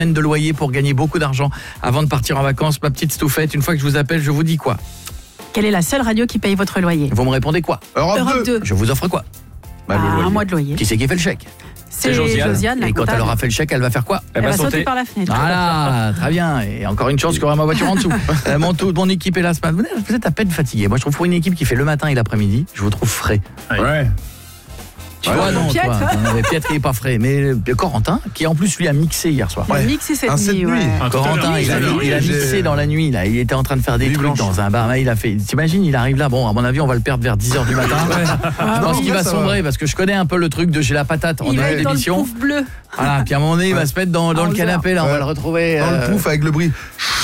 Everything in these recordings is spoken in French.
de loyer pour gagner beaucoup d'argent avant de partir en vacances. Ma petite Stouffette, une fois que je vous appelle, je vous dis quoi? Quelle est la seule radio qui paye votre loyer? Vous me répondez quoi? Europe 2. Je vous offre quoi? Le loyer. Un mois de loyer. Qui c'est qui fait le chèque? C'est Josiane, la Et quand comptable. elle aura fait le chèque, elle va faire quoi? Elle va sauter par la fenêtre. Voilà, très bien. Et encore une chance qu'il y aura ma voiture en dessous. Mon équipe est là ce matin. Vous êtes à peine fatigué. Moi, je trouve pour une équipe qui fait le matin et l'après-midi, je vous trouve frais. Ouais. Tu vois, non, Piètre. toi, Piètre, il est pas frais. Mais Corentin, qui en plus lui a mixé hier soir. Il a mixé cette nuit. Ouais. Corentin, il a mixé dans la nuit. Là. Il était en train de faire des trucs dans un bar. Il a fait. T'imagines, il arrive là. Bon, à mon avis, on va le perdre vers 10h du matin. Je pense qu'il va sombrer parce que je connais un peu le truc de j'ai la patate en début d'émission. Il va être dans le pouf bleu. Voilà, puis à un moment donné, il va se mettre dans le canapé. Là, on va le retrouver. Dans le pouf avec le bruit.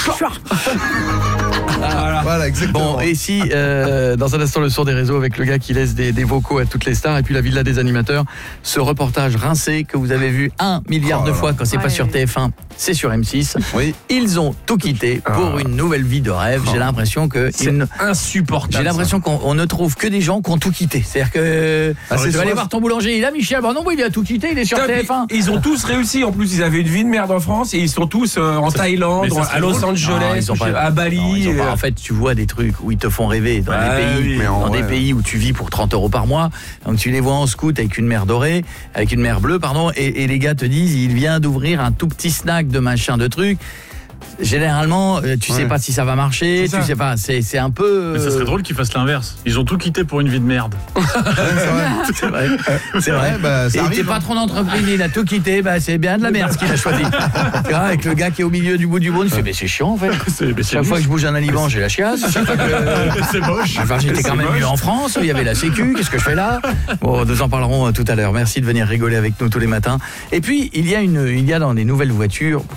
Voilà, exactement. Bon, et si, dans un instant, le son des réseaux avec le gars qui laisse des vocaux à toutes les stars et puis la villa des animateurs, ce reportage rincé que vous avez vu 1 milliard de fois quand c'est pas sur TF1, c'est sur M6. Oui. Ils ont tout quitté pour une nouvelle vie de rêve. J'ai l'impression que c'est insupportable. J'ai l'impression qu'on ne trouve que des gens qui ont tout quitté. C'est-à-dire que tu vas aller voir ton boulanger, il a Michel, bon non, il a tout quitté, il est sur TF1. Ils ont tous réussi, en plus ils avaient une vie de merde en France et ils sont tous en Thaïlande, à Los Angeles, à Bali. En fait, tu vois des trucs où ils te font rêver dans des pays où tu vis pour 30 € par mois. Donc tu les vois en scout avec une mer dorée, avec une mer bleue, pardon, et les gars te disent il vient d'ouvrir un tout petit snack de machin de trucs. Généralement, tu sais pas si ça va marcher, tu sais pas, c'est un peu... Mais ça serait drôle qu'ils fassent l'inverse. Ils ont tout quitté pour une vie de merde. C'est vrai. Et tes patrons d'entreprise, il a tout quitté, c'est bien de la merde ce qu'il a choisi. Avec le gars qui est au milieu du bout du monde, il fait mais c'est chiant en fait. Chaque fois que je bouge un aliment, j'ai la chiasse. Chaque fois que... C'est moche. Enfin, j'étais quand même mieux en France, il y avait la sécu, qu'est-ce que je fais là? Bon, nous en parlerons tout à l'heure. Merci de venir rigoler avec nous tous les matins. Et puis, il y a dans les nouvelles voitures